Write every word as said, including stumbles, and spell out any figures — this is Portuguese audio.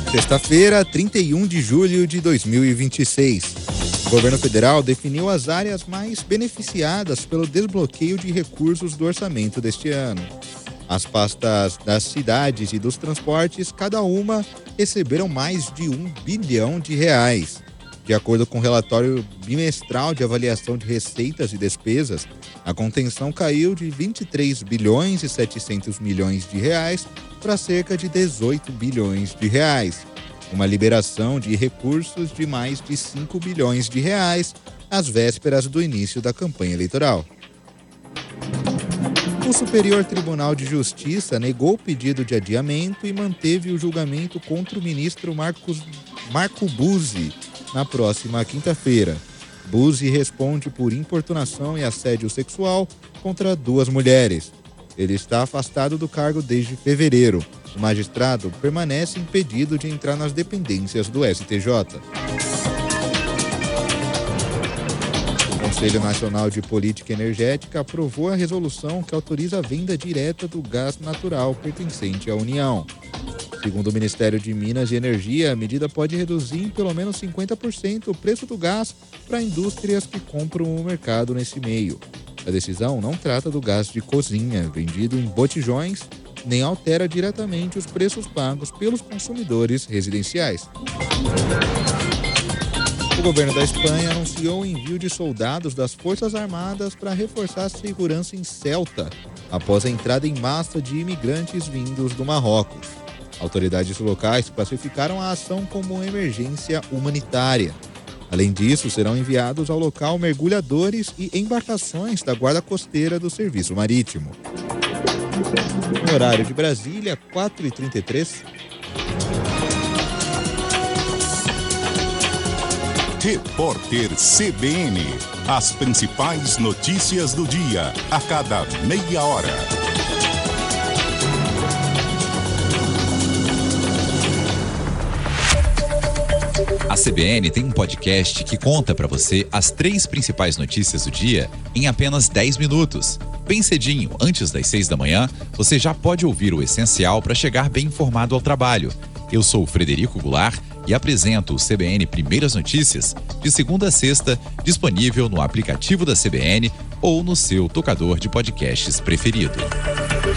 Sexta-feira, trinta e um de julho de dois mil e vinte e seis. O governo federal definiu as áreas mais beneficiadas pelo desbloqueio de recursos do orçamento deste ano. As pastas das cidades e dos transportes, cada uma, receberam mais de um bilhão de reais. De acordo com o relatório bimestral de avaliação de receitas e despesas, a contenção caiu de vinte e três bilhões e setecentos milhões de reais para cerca de dezoito bilhões de reais. Uma liberação de recursos de mais de cinco bilhões de reais às vésperas do início da campanha eleitoral. O Superior Tribunal de Justiça negou o pedido de adiamento e manteve o julgamento contra o ministro Marcos, Marco Buzzi na próxima quinta-feira. Buzzi responde por importunação e assédio sexual contra duas mulheres. Ele está afastado do cargo desde fevereiro. O magistrado permanece impedido de entrar nas dependências do S T J. O Conselho Nacional de Política Energética aprovou a resolução que autoriza a venda direta do gás natural pertencente à União. Segundo o Ministério de Minas e Energia, a medida pode reduzir em pelo menos cinquenta por cento o preço do gás para indústrias que compram o mercado nesse meio. A decisão não trata do gás de cozinha, vendido em botijões, nem altera diretamente os preços pagos pelos consumidores residenciais. O governo da Espanha anunciou o envio de soldados das Forças Armadas para reforçar a segurança em Ceuta, após a entrada em massa de imigrantes vindos do Marrocos. Autoridades locais classificaram a ação como emergência humanitária. Além disso, serão enviados ao local mergulhadores e embarcações da Guarda Costeira do Serviço Marítimo. No horário de Brasília, quatro e trinta e três. Repórter C B N. As principais notícias do dia, a cada meia hora. A C B N tem um podcast que conta para você as três principais notícias do dia em apenas dez minutos. Bem cedinho, antes das seis da manhã, você já pode ouvir o essencial para chegar bem informado ao trabalho. Eu sou o Frederico Goulart e apresento o C B N Primeiras Notícias de segunda a sexta, disponível no aplicativo da C B N ou no seu tocador de podcasts preferido.